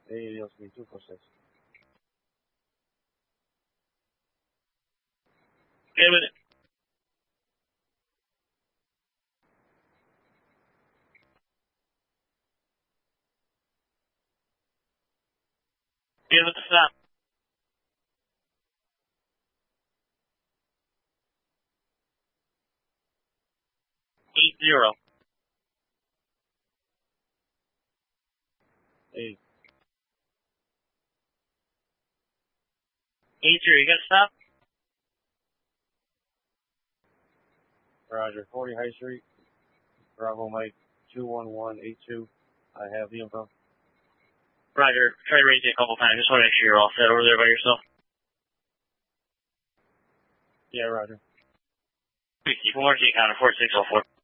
Dios, mi 246. Get a minute. Get with the stop. Eight zero. Hey, 80, you got to stop? Roger, 40 High Street, Bravo Mike 21182. I have the info. Roger, try to raise you a couple times. Just want to make sure you're all set over there by yourself. Yeah, Roger. 64, Counter 4604.